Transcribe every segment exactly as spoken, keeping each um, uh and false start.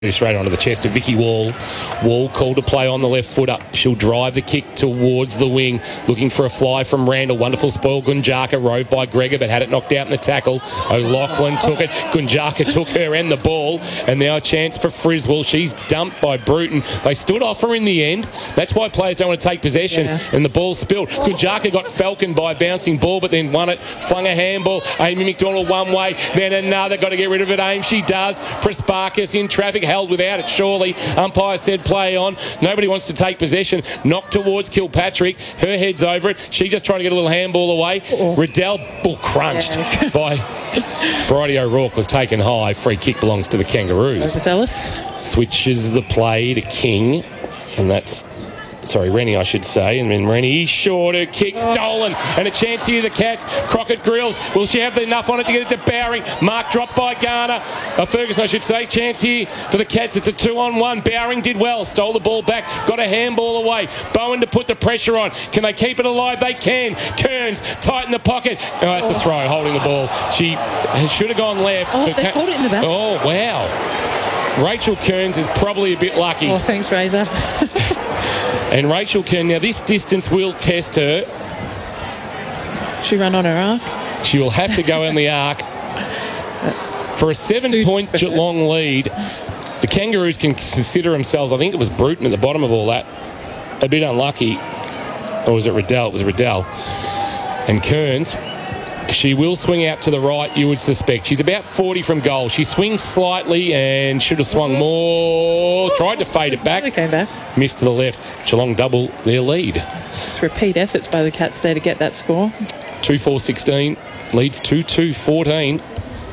Straight onto the chest of Vicky Wall. Wall called to play on the left footer. She'll drive the kick towards the wing, looking for a fly from Randall. Wonderful spoil. Gunjaka rove by Gregor, but had it knocked out in the tackle. O'Loughlin took it. Gunjaka took her and the ball, and now a chance for Friswell. She's dumped by Bruton. They stood off her in the end. That's why players don't want to take possession, yeah. And the ball spilled. Gunjaka got falconed by a bouncing ball, but then won it. Flung a handball. Amy McDonald one way, then another. Got to get rid of it. Aim. She does. Prasparkas in traffic. Held without it, surely. Umpire said play on. Nobody wants to take possession. Knocked towards Kilpatrick. Her head's over it. She just trying to get a little handball away. Oh. Riddell, bull crunched yeah. by Bridie O'Rourke, was taken high. Free kick belongs to the Kangaroos. Ellis. Switches the play to King, and that's Sorry, Rennie, I should say. And then Rennie, shorter kick, oh. stolen. And a chance here to the Cats. Crockett Grills. Will she have enough on it to get it to Bowring? Mark dropped by Garner. Uh, Ferguson, I should say. Chance here for the Cats. It's a two-on-one. Bowring did well. Stole the ball back. Got a handball away. Bowen to put the pressure on. Can they keep it alive? They can. Kearns, tight in the pocket. Oh, it's oh. a throw, holding the ball. She should have gone left. Oh, they hold it in the back. Oh, wow. Rachel Kearns is probably a bit lucky. Oh, thanks, Razor. And Rachel Kearns, now this distance will test her. She run on her arc. She will have to go in the arc. That's For a seven-point Geelong lead, the Kangaroos can consider themselves, I think it was Bruton at the bottom of all that, a bit unlucky. Or was it Riddell? It was Riddell. And Kearns, she will swing out to the right, you would suspect. She's about forty from goal. She swings slightly and should have swung more. Tried to fade it back. Came back. Missed to the left. Geelong double their lead. Just repeat efforts by the Cats there to get that score. two four sixteen. Leads two two fourteen.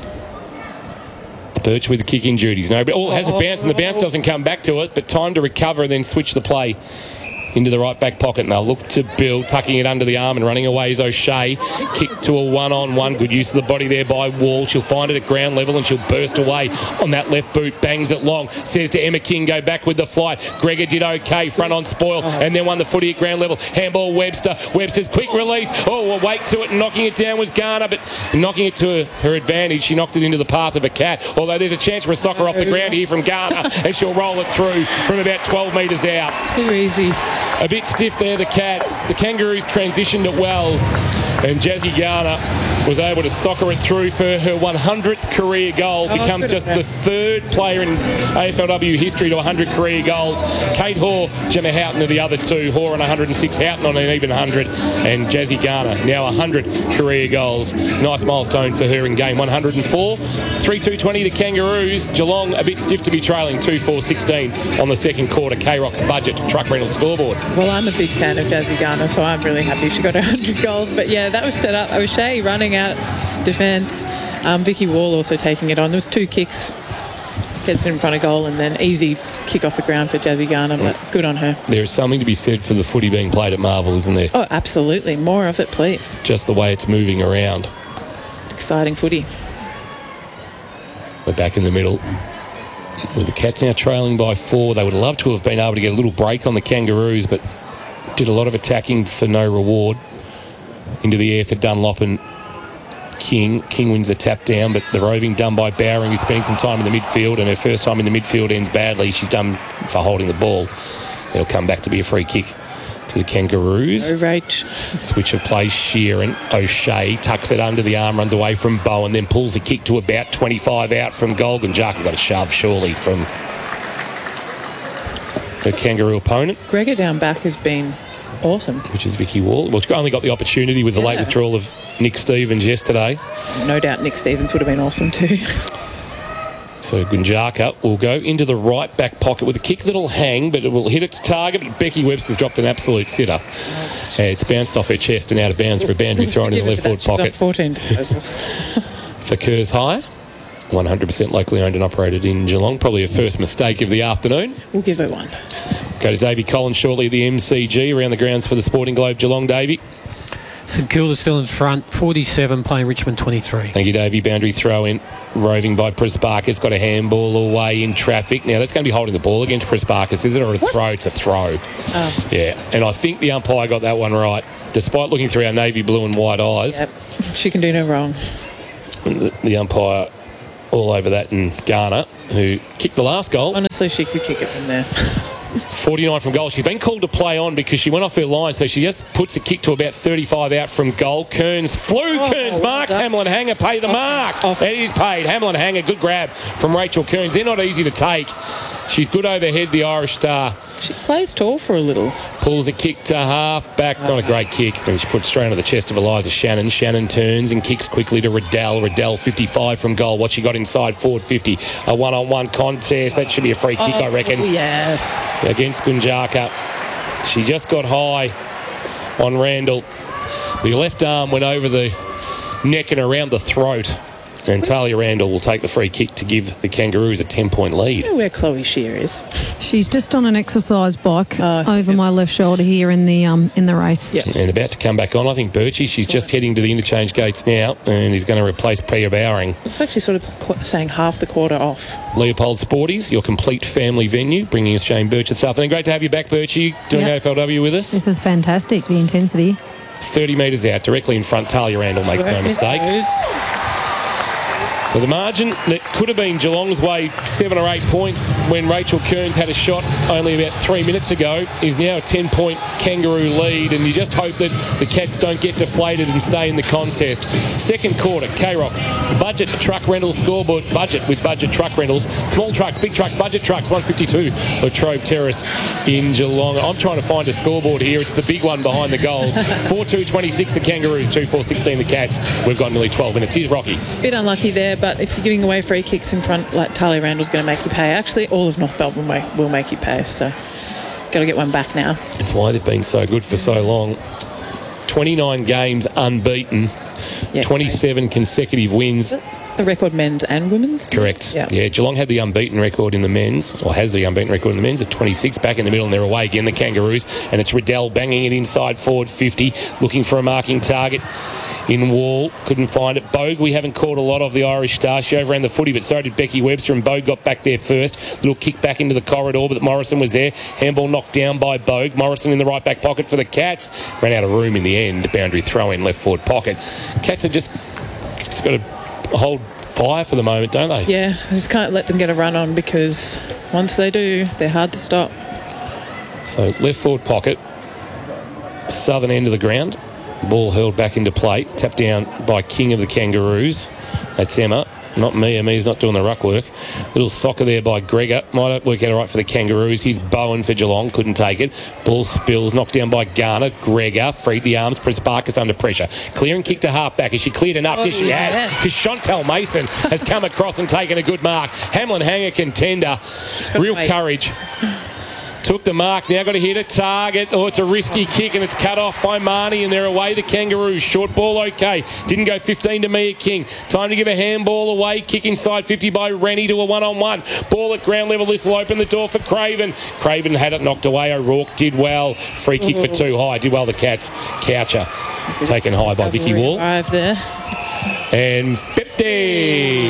Birch with the kicking duties. No, but oh, has a bounce, and the bounce doesn't come back to it, but time to recover and then switch the play into the right back pocket, and they'll look to Bill, tucking it under the arm and running away is O'Shea. Kick to a one-on-one. Good use of the body there by Wall. She'll find it at ground level and she'll burst away on that left boot. Bangs it long. Says to Emma King, go back with the flight. Gregor did okay. Front on spoil and then won the footy at ground level. Handball Webster. Webster's quick release. Oh, a wait to it, and knocking it down was Garner, but knocking it to her advantage, she knocked it into the path of a cat. Although there's a chance for a soccer off the ground here from Garner, and she'll roll it through from about twelve metres out. Too easy. A bit stiff there, the Cats. The Kangaroos transitioned it well, and Jazzy Garner was able to soccer it through for her one hundredth career goal. Oh, becomes just the third player in A F L W history to one hundred career goals. Kate Hoare, Gemma Houghton are the other two. Hoare on one hundred six, Houghton on an even one hundred, and Jazzy Garner now one hundred career goals. Nice milestone for her in game one hundred four. three two twenty the Kangaroos. Geelong a bit stiff to be trailing two four sixteen on the second quarter. K-Rock budget truck rental scoreboard. Well, I'm a big fan of Jazzy Garner, so I'm really happy she got one hundred goals. But yeah, that was set up. O'Shea running out defence. Um, Vicky Wall also taking it on. There was two kicks. Gets it in front of goal, and then easy kick off the ground for Jazzy Garner, but good on her. There is something to be said for the footy being played at Marvel, isn't there? Oh, absolutely. More of it, please. Just the way it's moving around. Exciting footy. We're back in the middle. With the Cats now trailing by four, they would love to have been able to get a little break on the Kangaroos, but did a lot of attacking for no reward. Into the air for Dunlop and King. King wins the tap down, but the roving done by Bowring, who's spending some time in the midfield, and her first time in the midfield ends badly. She's done for holding the ball. It'll come back to be a free kick to the Kangaroos. Oh, right. Switch of play, Sheeran. O'Shea tucks it under the arm, runs away from Bowen, then pulls a kick to about twenty-five out from goal. Gunjaka got a shove, surely, from her Kangaroo opponent. Gregor down back has been awesome. Which is Vicky Wall. Well, she only got the opportunity with the yeah. late withdrawal of Nick Stevens yesterday. No doubt Nick Stevens would have been awesome too. So Gunjaka will go into the right back pocket with a kick that'll hang, but it will hit its target. But Becky Webster's dropped an absolute sitter. Oh, uh, it's bounced off her chest and out of bounds for a boundary thrown in the left forward pocket. fourteen For Kerrs High. one hundred percent locally owned and operated in Geelong. Probably a first mistake of the afternoon. We'll give it one. Go to Davey Collins shortly at the M C G around the grounds for the Sporting Globe Geelong. Davey. St Kilda still in front, forty-seven, playing Richmond twenty-three. Thank you, Davey. Boundary throw in, roving by Prasparkas. Got a handball away in traffic. Now, that's going to be holding the ball against Prasparkas, is it? Or a what? throw? It's a throw. Oh. Yeah, and I think the umpire got that one right, despite looking through our navy blue and white eyes. Yep, she can do no wrong. The, the umpire all over that, and Garner, who kicked the last goal. Honestly, she could kick it from there. forty-nine from goal. She's been called to play on because she went off her line, so she just puts a kick to about thirty-five out from goal. Kearns flew. Oh, Kearns well marked. done. Hamlin Hanger paid the mark. Off. It is paid. Hamlin Hanger, good grab from Rachel Kearns. They're not easy to take. She's good overhead, the Irish Star. She plays tall for a little. Pulls a kick to half back. Not a great kick. And she puts straight onto the chest of Eliza Shannon. Shannon turns and kicks quickly to Riddell. Riddell fifty-five from goal. What she got inside forward fifty. A one-on-one contest. That should be a free kick, Oh, I reckon. Yes. Against Gunjaka. She just got high on Randall. The left arm went over the neck and around the throat. And Talia Randall will take the free kick to give the Kangaroos a ten-point lead. I know where Chloe Shear is. She's just on an exercise bike Oh, over yep. my left shoulder here in the um in the race. Yep. And about to come back on, I think Birchie. She's just heading to the interchange gates now, and he's going to replace Pia Bowering. It's actually sort of qu- saying half the quarter off. Leopold Sporties, your complete family venue, bringing us Shane Birch this afternoon. Great to have you back, Birchie, doing Yep. A F L W with us. This is fantastic, the intensity. thirty metres out, directly in front. Talia Randall makes no mistake. So the margin that could have been Geelong's way seven or eight points when Rachel Kearns had a shot only about three minutes ago is now a ten-point Kangaroo lead, and you just hope that the Cats don't get deflated and stay in the contest. Second quarter, K-Rock, budget truck rental scoreboard, budget with budget truck rentals, small trucks, big trucks, budget trucks, one fifty-two Latrobe Terrace in Geelong. I'm trying to find a scoreboard here. It's the big one behind the goals. four two twenty-six the Kangaroos, two four sixteen the Cats. We've got nearly twelve minutes. Here's Rocky. Bit unlucky there, but if you're giving away free kicks in front, like Talia Randall's going to make you pay. Actually, all of North Melbourne will, will make you pay, so got to get one back now. It's why they've been so good for so long. twenty-nine games unbeaten, Yeah, twenty-seven consecutive wins. the record men's and women's. Correct. Yeah. yeah, Geelong had the unbeaten record in the men's, or has the unbeaten record in the men's at twenty-six, back in the middle, and they're away again, the Kangaroos, and it's Riddell banging it inside forward fifty, looking for a marking target in Wall. Couldn't find it. Bogue, we haven't caught a lot of the Irish Star. She overran the footy, but so did Becky Webster, and Bogue got back there first. Little kick back into the corridor, but Morrison was there. Handball knocked down by Bogue. Morrison in the right back pocket for the Cats. Ran out of room in the end. Boundary throw in left forward pocket. Cats have just, just got to hold fire for the moment, don't they? Yeah, I just can't let them get a run on, because once they do, they're hard to stop. So left forward pocket, southern end of the ground. Ball hurled back into play, tapped down by King of the Kangaroos. That's Emma, not Mia. Mia's not doing the ruck work. Little soccer there by Gregor. Might work out all right for the Kangaroos. He's Bowen for Geelong, couldn't take it. Ball spills, knocked down by Garner. Gregor freed the arms, Chris Barkas under pressure. Clear and kick to half back. Has she cleared enough? Oh, yes, she yes. has. Because Chantel Mason has come across and taken a good mark. Hamlin Hanger contender. gotta Real wait. courage. Took the mark, now got to hit a target. Oh, it's a risky kick, and it's cut off by Marnie, and they're away, the Kangaroos. Short ball, okay. Didn't go fifteen to Mia King. Time to give a handball away. Kick inside fifty by Rennie to a one-on-one. Ball at ground level. This will open the door for Craven. Craven had it knocked away. O'Rourke did well. Free kick for two high. Did well, the Cats. Coucher taken high by Vicky Wall. Arrived there. And fifty.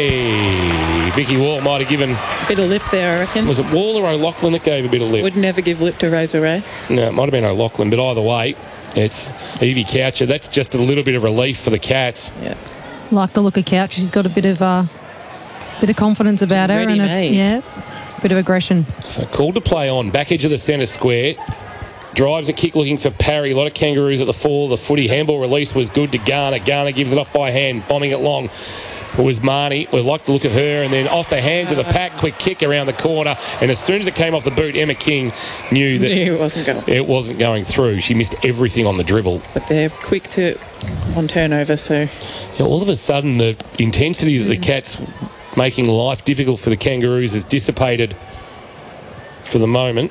fifty. Vicky Wall might have given... Bit of lip there, I reckon. Was it Wall or O'Loughlin that gave a bit of lip? Would never give lip to Rosa Ray. No, it might have been O'Loughlin, but either way, it's Evie Coucher. That's just a little bit of relief for the Cats. Yeah. Like the look of Couch, she's got a bit of uh, bit of confidence about her, and a, Ready-made. yeah, bit of aggression. So called to play on, back edge of the centre square. Drives a kick looking for Parry. A lot of Kangaroos at the fall. The footy handball release was good to Garner. Garner gives it off by hand, bombing it long. It was Marnie. We like the look of her, and then off the hands of the pack, quick kick around the corner. And as soon as it came off the boot, Emma King knew that Knew it wasn't going. it wasn't going through. She missed everything on the dribble. But they're quick to on turnover, so You know, all of a sudden, the intensity that the Cats making life difficult for the Kangaroos has dissipated for the moment.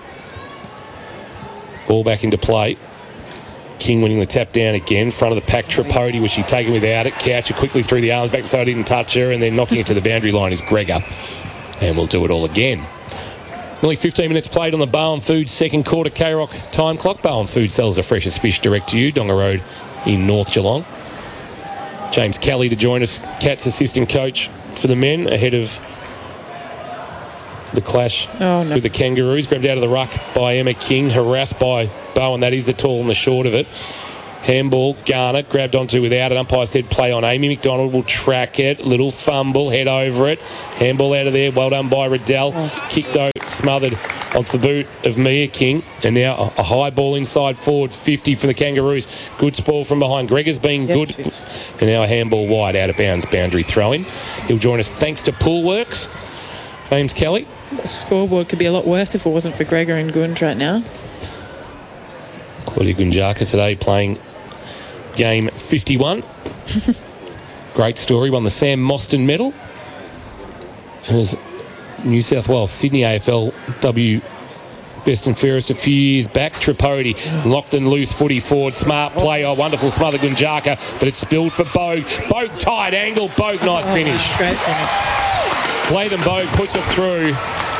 Ball back into play. King winning the tap down again. Front of the pack, Tripodi, was she taken without it? Coucher quickly threw the arms back so I didn't touch her, and then knocking it to the boundary line is Gregor. And we'll do it all again. Nearly fifteen minutes played on the Bowen Foods second quarter K-Rock time clock. Bowen Foods sells the freshest fish direct to you. Donga Road in North Geelong. James Kelly to join us, Cats assistant coach for the men, ahead of the clash Oh, no. with the Kangaroos. Grabbed out of the ruck by Emma King, harassed by Bowen. That is the tall and the short of it. Handball, Garner grabbed onto without it. Umpire said play on. Amy McDonald will track it. Little fumble, head over it. Handball out of there. Well done by Riddell. Oh. Kick though, smothered off the boot of Mia King. And now a high ball inside forward, fifty for the Kangaroos. Good spoil from behind. Gregor's been yep, good. Geez. And now a handball wide, out of bounds, boundary throw-in. He'll join us thanks to Poolworks. James Kelly. The scoreboard could be a lot worse if it wasn't for Gregor and Gund right now. Claudia Gunjaka today playing game fifty-one. Great story. Won the Sam Mostyn medal. She was New South Wales, Sydney A F L W best and fairest a few years back. Tripodi locked and loose footy forward. Smart play. Oh, wonderful smother Gunjaka, but it's spilled for Bogue. Bogue tight angle. Bogue, nice oh, finish. Great finish. Blathen Bogue puts it through.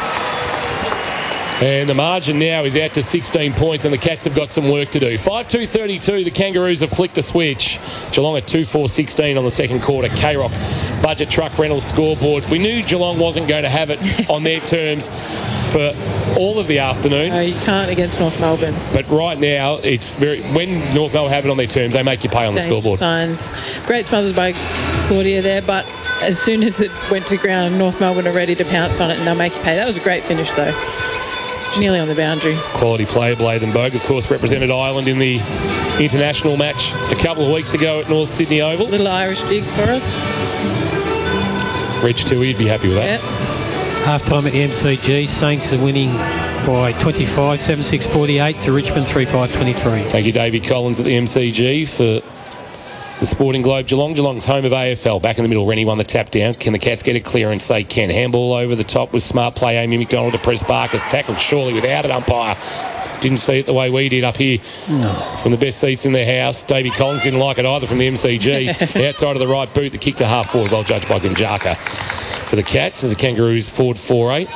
And the margin now is out to sixteen points, and the Cats have got some work to do. five two thirty-two, the Kangaroos have flicked the switch. Geelong at two four sixteen on the second quarter. K-Rock Budget Truck Rental scoreboard. We knew Geelong wasn't going to have it on their terms for all of the afternoon. No, you can't against North Melbourne. But right now, it's very when North Melbourne have it on their terms, they make you pay on the Danger scoreboard. Signs. Great smothers by Claudia there, but as soon as it went to ground, North Melbourne are ready to pounce on it, and they'll make you pay. That was a great finish, though. Nearly on the boundary. Quality player, Blathen Bogue, of course, represented Ireland in the international match a couple of weeks ago at North Sydney Oval. Little Irish jig for us. Reach two, you'd be happy with that. Yep. Half time at the M C G. Saints are winning by twenty-five, seven six forty-eight to Richmond, three five twenty-three. Thank you, Davey Collins at the M C G for the Sporting Globe. Geelong. Geelong's home of A F L. Back in the middle, Rennie won the tap down. Can the Cats get a clearance? They can. Handball over the top with smart play. Amy McDonald to Press Barkers. Tackled surely without an umpire. Didn't see it the way we did up here. No. From the best seats in their house. Davey Collins didn't like it either from the M C G. Outside of the right boot, the kick to half forward. Well judged by Gunjaka for the Cats as the Kangaroos forward four eight.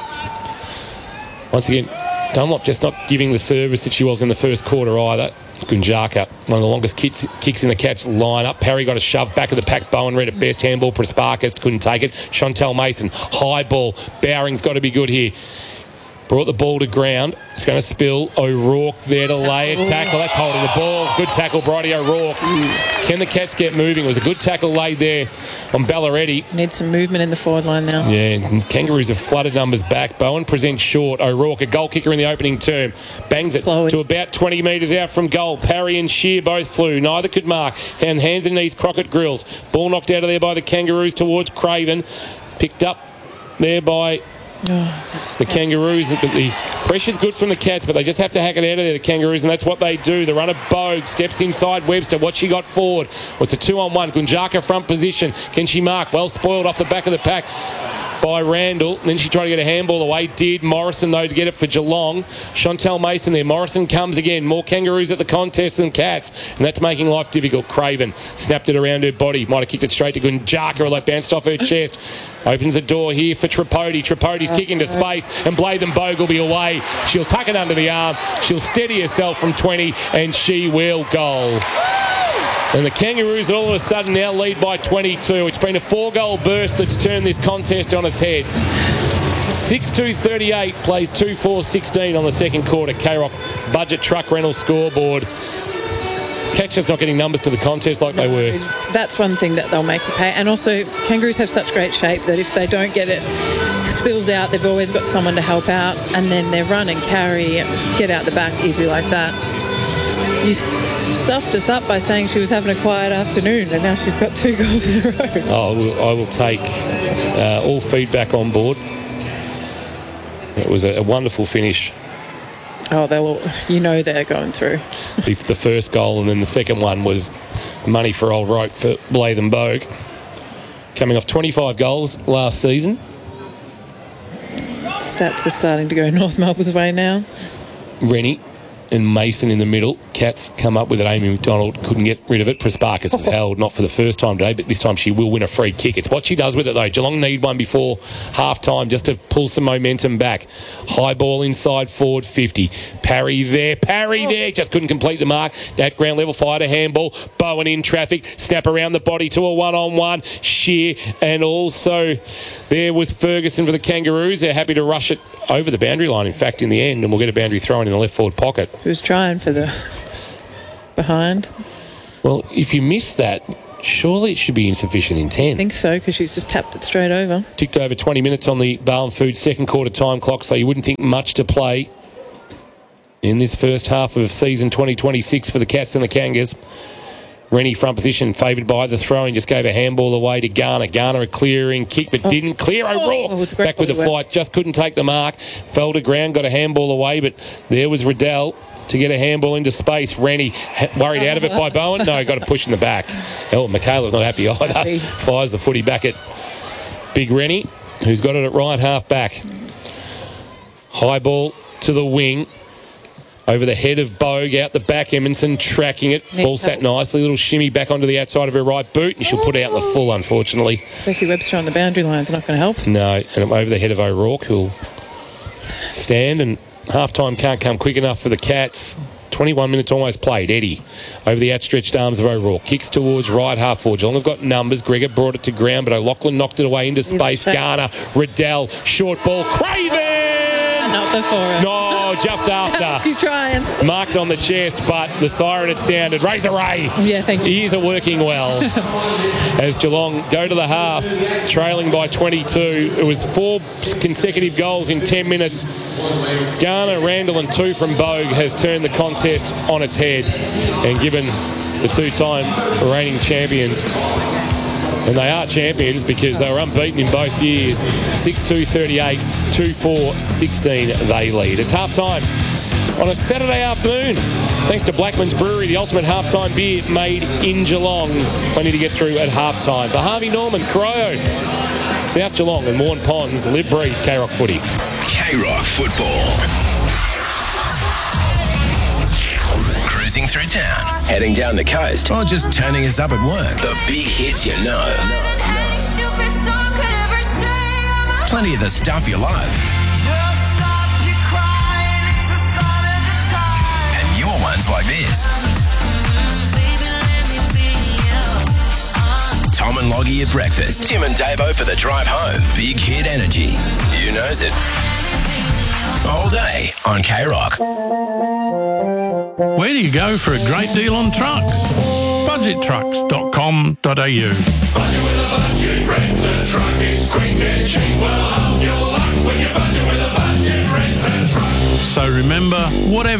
Once again, Dunlop just not giving the service that she was in the first quarter either. Gunjaka, one of the longest kicks, kicks in the Cats line-up. Parry got a shove back of the pack. Bowen read at best. Handball, Prasparkas couldn't take it. Chantel Mason, high ball. Bowering's got to be good here. Brought the ball to ground. It's going to spill. O'Rourke there to lay a tackle. That's holding the ball. Good tackle, Bridie O'Rourke. Can the Cats get moving? It was a good tackle laid there on Ballaretti. Need some movement in the forward line now. Yeah, and Kangaroos have flooded numbers back. Bowen presents short. O'Rourke, a goal kicker in the opening term. Bangs it Chloe. to about twenty metres out from goal. Parry and Shear both flew. Neither could mark. And hands and knees, Crockett Grills. Ball knocked out of there by the Kangaroos towards Craven. Picked up there by Oh, the Kangaroos, but the pressure's good from the Cats, but they just have to hack it out of there, the Kangaroos, and that's what they do. The runner Bogue steps inside Webster. What she got forward was a two-on-one. Gunjaka front position. Can she mark? Well spoiled off the back of the pack by Randall. And then she tried to get a handball away. Did. Morrison, though, to get it for Geelong. Chantel Mason there. Morrison comes again. More Kangaroos at the contest than Cats, and that's making life difficult. Craven snapped it around her body. Might have kicked it straight to Gunjaka, although it bounced off her chest. Opens the door here for Tripodi. Tripodi's kicking to space, and Blathen Bogue will be away. She'll tuck it under the arm. She'll steady herself from twenty, and she will goal. And the Kangaroos all of a sudden now lead by twenty-two. It's been a four-goal burst that's turned this contest on its head. six two thirty-eight plays two four sixteen on the second quarter. K-Rock Budget Truck Rental scoreboard. Catchers not getting numbers to the contest like no, they were. That's one thing that they'll make you pay. And also, Kangaroos have such great shape that if they don't get it, spills out, they've always got someone to help out, and then they run and carry, get out the back easy like that. You stuffed us up by saying she was having a quiet afternoon, and now she's got two goals in a row. Oh, I will, I will take uh, all feedback on board. It was a, a wonderful finish. Oh, they'll all, you know they're going through. the, the first goal, and then the second one was money for old rope for Blathen Bogue. Coming off twenty-five goals last season. Stats are starting to go North Melbourne's way now. Rennie and Mason in the middle. Cats come up with it. Amy McDonald couldn't get rid of it. Prasparkas was held, not for the first time today, but this time she will win a free kick. It's what she does with it, though. Geelong need one before half-time just to pull some momentum back. High ball inside forward fifty. Parry there. Parry oh. there. Just couldn't complete the mark. That ground level fired a handball. Bowen in traffic. Snap around the body to a one-on-one. Shear. And also there was Ferguson for the Kangaroos. They're happy to rush it over the boundary line, in fact, in the end, and we'll get a boundary throw in in the left forward pocket. He was trying for the behind. Well, if you miss that, surely it should be insufficient I intent. think so, because she's just tapped it straight over. Ticked over twenty minutes on the Barwon Foods second quarter time clock, so you wouldn't think much to play in this first half of season twenty twenty-six for the Cats and the Kangas. Rennie front position, favoured by the throwing, just gave a handball away to Garner. Garner a clearing kick, but oh. didn't clear. O'Rourke oh, back with the fight, just couldn't take the mark. Fell to ground, got a handball away, but there was Riddell to get a handball into space. Rennie worried out of it by Bowen. No, got a push in the back. Oh, Michaela's not happy either. Happy. Fires the footy back at Big Rennie, who's got it at right half back. High ball to the wing. Over the head of Bogue, out the back, Emerson tracking it. Neat Ball sat nicely, little shimmy back onto the outside of her right boot, and she'll put it out in the full, unfortunately. Becky Webster on the boundary line's not going to help. No, and over the head of O'Rourke, who'll stand, and half-time can't come quick enough for the Cats. twenty-one minutes almost played. Eddie over the outstretched arms of O'Rourke. Kicks towards right half forward. Geelong have got numbers. Gregor brought it to ground, but O'Loughlin knocked it away into space. Garner, Riddell, short ball. Craven! Not before her. No, just after. She's trying. Marked on the chest, but the siren had sounded. Razor Ray. Yeah, thank you. Ears are working well. As Geelong go to the half, trailing by twenty-two. It was four consecutive goals in ten minutes. Garner, Randall and two from Bogue has turned the contest on its head and given the two-time reigning champions, and they are champions because they were unbeaten in both years, six two thirty-eight, two four sixteen they lead. It's half-time on a Saturday afternoon. Thanks to Blackman's Brewery, the ultimate half-time beer made in Geelong. Plenty to get through at half-time. For Harvey Norman, Cryo, South Geelong and Warren Ponds, live, breathe, K-Rock footy. K-Rock football. Cruising through town, heading down the coast, or just turning us up at work. The big hits you know. Plenty of the stuff you love. And your ones like this. Tom and Loggy at breakfast. Tim and Davo for the drive home. Big hit energy. You knows it. All day on K-Rock. Where do you go for a great deal on trucks? budget trucks dot com dot a u. Budget with a budget, rent a truck is quick and cheap. Well, half your luck when you budget with a budget, rent a truck. So remember, whatever